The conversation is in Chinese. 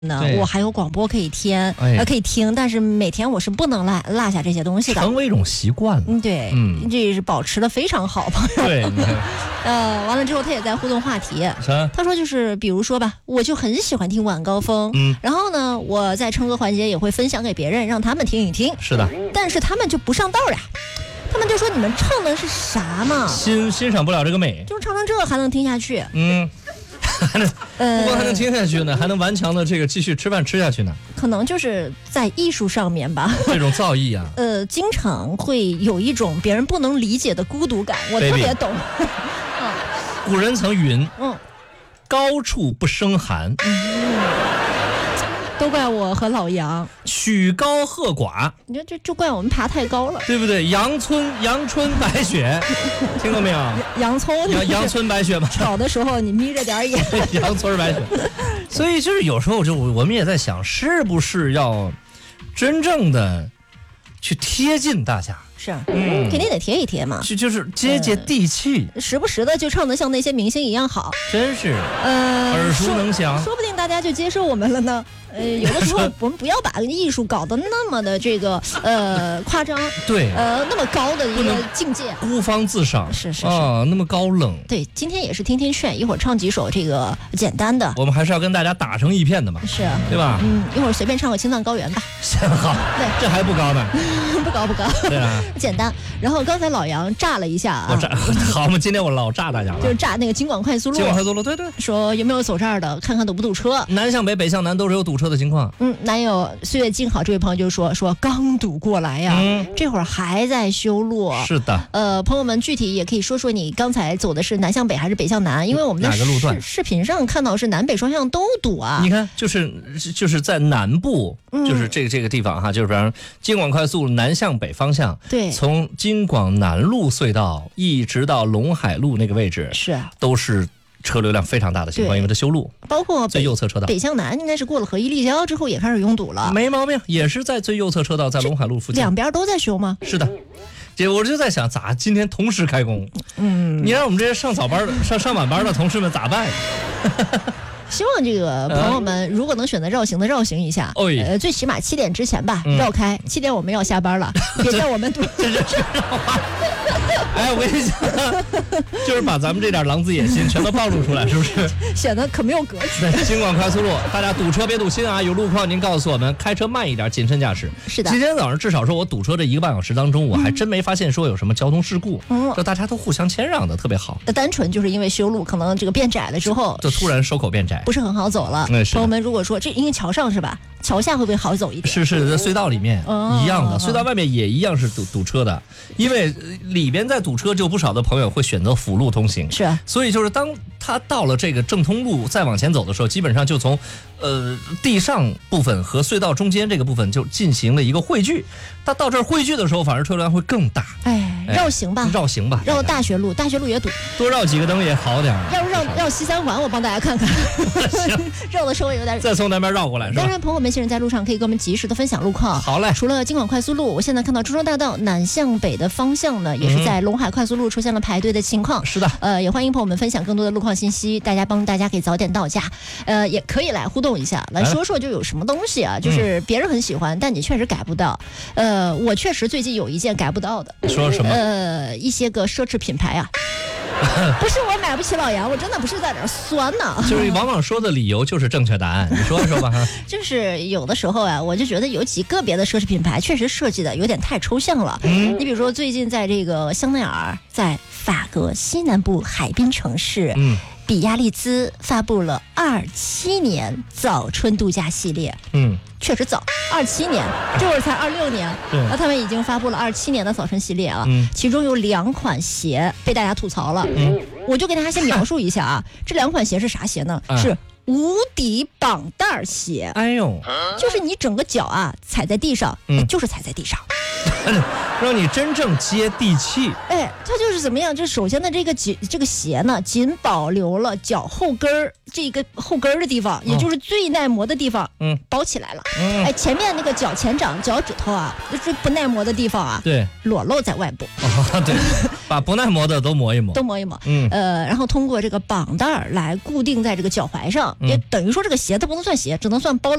呢，我还有广播可以可以听，但是每天我是不能落下这些东西的， 成为一种习惯了。 对，这是保持的非常好，朋友。 对， 完了之后他也在互动话题，他说就是比如说吧，我就很喜欢听晚高峰，然后呢，我在唱歌环节也会分享给别人，让他们听一听。 是的， 但是他们就不上道呀。他们就说你们唱的是啥嘛？ 欣赏不了这个美， 就是唱成这还能听下去？ 不光还能听下去呢，还能顽强的这个继续吃饭吃下去呢。 可能就是在艺术上面吧， 这种造诣啊， 经常会有一种别人不能理解的孤独感，我特别懂。 古人曾云，高处不胜寒。 都怪我和老杨， 曲高和寡。 你说这就怪我们爬太高了， 对不对？阳春白雪，听过没有？ 洋葱白雪嘛。 吵的时候你眯着点眼。 阳春白雪。所以就是有时候我们也在想，是不是要真正的去贴近大家？ 是，肯定得贴一贴嘛， 就是接地气， 时不时的就唱得像那些明星一样好， 真是耳熟能详， 说不定大家就接受我们了呢。有的时候我们不要把艺术搞得那么的这个夸张， 对， 那么高的一个境界， 孤芳自赏， 是啊，那么高冷。 对，今天也是听听劝，一会儿唱几首这个简单的， 我们还是要跟大家打成一片的嘛， 是， 对吧？ 一会儿随便唱个青藏高原吧。 好，对，这还不高呢， 不高， 对啊， 简单。然后刚才老杨炸了一下啊， 好嘛，今天我老炸大家了， 就是炸那个京广快速路， 对， 说有没有走这儿的，看看堵不堵车， 南向北，北向南都是有堵车的情况。 南有岁月静好这位朋友就说刚堵过来呀，这会儿还在修路。 是的， 朋友们具体也可以说说你刚才走的是南向北还是北向南，因为我们的哪个路段视频上看到是南北双向都堵啊。 你看，就是在南部，就是这个地方哈，就是比方京广快速南向北方向， 对， 从京广南路隧道一直到陇海路那个位置，都是车流量非常大的情况，因为它修路，包括最右侧车道北向南应该是过了合一立交之后也开始拥堵了， 没毛病，也是在最右侧车道，在陇海路附近， 两边都在修吗？ 是的。我就在想，咋今天同时开工？你让我们这些上早班的、上晚班的同事们咋办？ 希望这个朋友们如果能选择绕行的绕行一下，最起码7点之前吧，绕开。7点我们要下班了，别叫我们堵。 哎，我跟你讲，就是把咱们这点狼子野心全都暴露出来，是不是？ 显得可没有格局。 对，京广快速路，大家堵车别堵心啊！有路况您告诉我们，开车慢一点，谨慎驾驶。 是的。 今天早上至少说我堵车这1个半小时当中，我还真没发现说有什么交通事故，就大家都互相谦让的特别好。 单纯就是因为修路可能这个变窄了之后， 就突然收口变窄， 不是很好走了。朋友们，如果说这因为桥上是吧？桥下会不会好走一点？ 是，在隧道里面一样的，隧道外面也一样是堵车的，因为里边在堵车，就不少的朋友会选择辅路通行。 是， 所以就是当他到了这个正通路再往前走的时候，基本上就从地上部分和隧道中间这个部分就进行了一个汇聚。他到这儿汇聚的时候，反而车流量会更大。 绕行吧，绕大学路也堵， 多绕几个灯也好点。 要绕西三环，我帮大家看看。绕的稍微有点， 再从南边绕过来是吧？ 当然，朋友们现在在路上可以跟我们及时的分享路况。 好嘞。 除了京广快速路，我现在看到中州大道南向北的方向呢，也是在陇海快速路出现了排队的情况。 是的。 也欢迎朋友们分享更多的路况信息，帮大家可以早点到家。也可以来互动一下，来说说就有什么东西啊，就是别人很喜欢，但你确实改不到。我确实最近有一件改不到的。 说什么？ 一些个奢侈品牌啊。不是我买不起老杨，我真的不是在这儿酸呢。 就是往往说的理由就是正确答案，你说吧哈。 就是有的时候啊，我就觉得有几个别的奢侈品牌确实设计的有点太抽象了。你比如说最近在这个香奈儿在法国西南部海滨城市，比亚利兹发布了27年早春度假系列。确实早，27年，这会儿才26年，那他们已经发布了27年的早春系列了。其中有2款鞋被大家吐槽了。我就给大家先描述一下啊，这2款鞋是啥鞋呢？是无底绑带鞋。 哎呦， 就是你整个脚啊踩在地上，就是踩在地上。 让你真正接地气。 它就是怎么样？就首先的这个鞋呢，仅保留了脚后跟儿这个后跟儿的地方，也就是最耐磨的地方，包起来了。前面那个脚前掌、脚趾头啊，就是不耐磨的地方啊， 对， 裸露在外部。 对， 把不耐磨的都磨一磨， 然后通过这个绑带来固定在这个脚踝上，也等于说这个鞋它不能算鞋，只能算包了